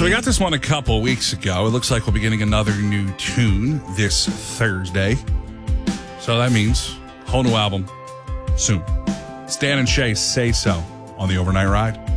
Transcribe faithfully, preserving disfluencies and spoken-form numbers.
So we got this one a couple weeks ago. It looks like we'll be getting another new tune this Thursday. So that means whole new album soon. Stan and Shay Say So on the Overnight Ride.